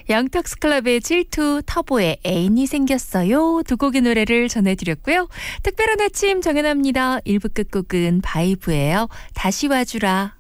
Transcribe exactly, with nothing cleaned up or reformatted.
영턱스클럽의 질투, 터보의 애인이 생겼어요. 두 곡의 노래를 전해드렸고요. 특별한 아침 정연합니다. 일 부 끝곡은 바이브예요. 다시 와주라.